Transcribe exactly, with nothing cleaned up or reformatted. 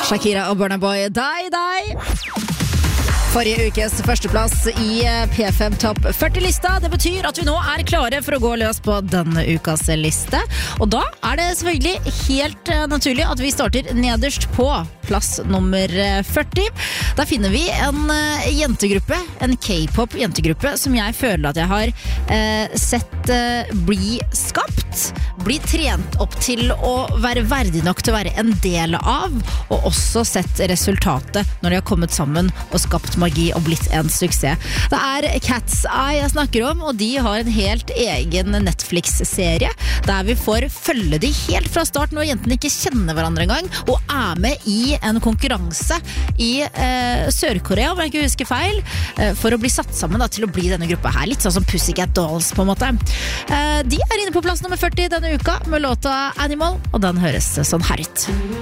Shakira og Burna Boy, Die Die. Forrige ukes førsteplass i P fem Topp førti-lista. Det betyr at vi nå er klare for å gå løs på denne ukas liste. Og da er det selvfølgelig helt naturlig at vi starter nederst på plass nummer førti. Der finner vi en jentegruppe, en K-pop jentegruppe, som jeg føler at jeg har eh, sett eh, bli skapt, bli trent opp til å være verdig nok til å være en del av, og også sett resultatet når de har kommet sammen og skapt magi og blitt en suksess. Det er Cat's Eye jeg snakker om, og de har en helt egen Netflix-serie der vi får følge de helt fra start når jentene ikke kjenner hverandre engang, og er med i en konkurranse i eh, Sør-Korea, om jeg ikke husker feil, eh, for å bli satt sammen da, til å bli denne gruppa her. Litt sånn som Pussycat Dolls på en måte. Eh, de er inne på plass nummer førti denne uka med låta Animal, og den høres sånn her ut.